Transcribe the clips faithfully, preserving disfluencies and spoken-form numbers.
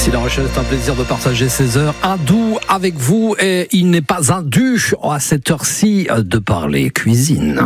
Ici La Rochelle, c'est un plaisir de partager ces heures à Doux avec vous et il n'est pas indu à cette heure-ci de parler cuisine.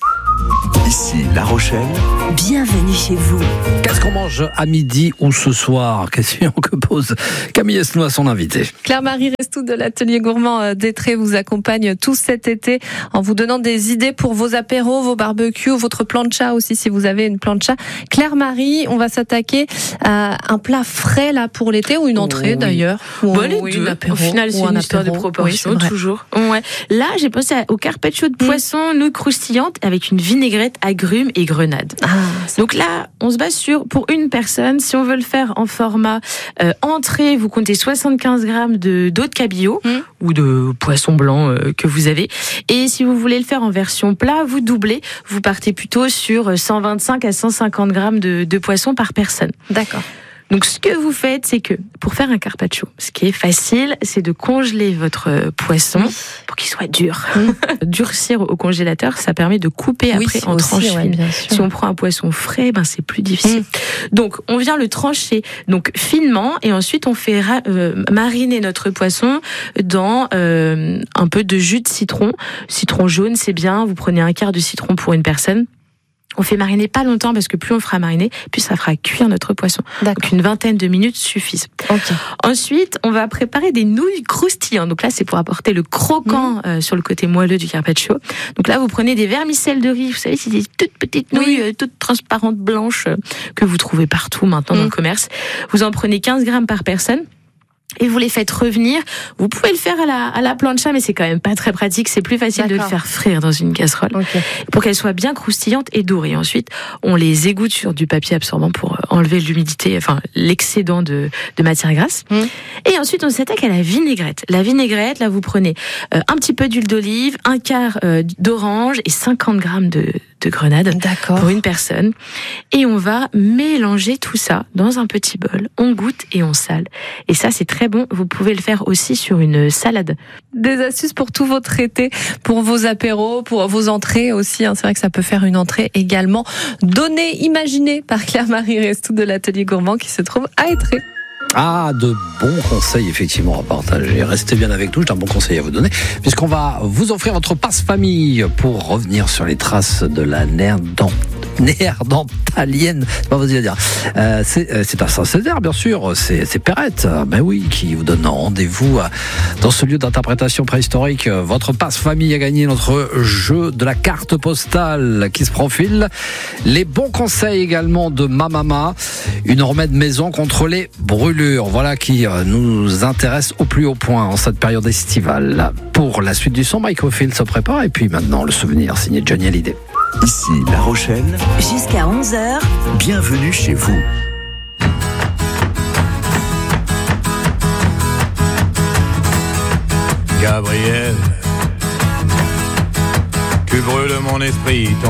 Ici La Rochelle. Bienvenue chez vous. Qu'est-ce qu'on mange à midi ou ce soir? Question que pose Camille Esnou à son invité. Claire-Marie Restou de l'atelier gourmand d'Étré vous accompagne tout cet été en vous donnant des idées pour vos apéros, vos barbecues, votre plancha aussi si vous avez une plancha. Claire-Marie, on va s'attaquer à un plat frais là pour l'été ou une entrée oui. d'ailleurs. Ou bon, les oui, deux. Apéro, au final, c'est une histoire apéro. de proportion Oui, toujours. Ouais. Là, j'ai pensé au carpaccio de poisson, mmh. nouilles croustillantes avec une vinaigrette agrumes et grenade. Ah, donc là, on se base sur pour une personne. Si on veut le faire en format euh, entrée, vous comptez soixante-quinze grammes de d'eau de cabillaud mmh. ou de poisson blanc euh, que vous avez. Et si vous voulez le faire en version plat, vous doublez. Vous partez plutôt sur cent vingt-cinq à cent cinquante grammes de, de poisson par personne. D'accord. Donc, ce que vous faites, c'est que pour faire un carpaccio, ce qui est facile, c'est de congeler votre poisson oui. pour qu'il soit dur. Mmh. Durcir au congélateur, ça permet de couper oui, après en aussi, tranches ouais, fines. Si on prend un poisson frais, ben c'est plus difficile. Mmh. Donc, on vient le trancher donc finement et ensuite on fait ra- euh, mariner notre poisson dans euh, un peu de jus de citron. Citron jaune, c'est bien. Vous prenez un quart de citron pour une personne. On fait mariner pas longtemps parce que plus on fera mariner, plus ça fera cuire notre poisson. D'accord. Donc une vingtaine de minutes suffisent. Okay. Ensuite, on va préparer des nouilles croustillantes. Donc là, c'est pour apporter le croquant mmh. euh, sur le côté moelleux du carpaccio. Donc là, vous prenez des vermicelles de riz. Vous savez, c'est des toutes petites nouilles, oui. euh, toutes transparentes, blanches, euh, que vous trouvez partout maintenant mmh. dans le commerce. Vous en prenez quinze grammes par personne. Et vous les faites revenir. Vous pouvez le faire à la, à la plancha, mais c'est quand même pas très pratique. C'est plus facile D'accord. de le faire frire dans une casserole. Okay. Pour qu'elle soit bien croustillante et dorée. Ensuite, on les égoutte sur du papier absorbant pour enlever l'humidité, enfin, l'excédent de, de matière grasse. Mmh. Et ensuite, on s'attaque à la vinaigrette. La vinaigrette, là, vous prenez euh, un petit peu d'huile d'olive, un quart euh, d'orange et cinquante grammes de, de grenade D'accord. pour une personne. Et on va mélanger tout ça dans un petit bol. On goûte et on sale. Et ça, c'est très bon. Vous pouvez le faire aussi sur une salade. Des astuces pour tout votre été, pour vos apéros, pour vos entrées aussi. Hein. C'est vrai que ça peut faire une entrée également. Donnée, imaginée par Claire-Marie Restou de l'atelier gourmand qui se trouve à Étré. Ah, de bons conseils effectivement à partager. Restez bien avec nous, j'ai un bon conseil à vous donner, puisqu'on va vous offrir votre passe-famille pour revenir sur les traces de la néerlandais. néerlandalienne, c'est pas facile à dire. Euh, c'est, c'est à Saint-Césaire, bien sûr. C'est, c'est Perrette, ben oui, qui vous donne rendez-vous dans ce lieu d'interprétation préhistorique. Votre passe-famille a gagné notre jeu de la carte postale qui se profile. Les bons conseils également de Mamama, une remède maison contre les brûlures. Voilà qui nous intéresse au plus haut point en cette période estivale. Pour la suite du son, Michael Field se prépare et puis maintenant le souvenir signé Johnny Hallyday. Ici La Rochelle. Jusqu'à onze heures. Bienvenue chez vous. Gabriel, tu brûles mon esprit.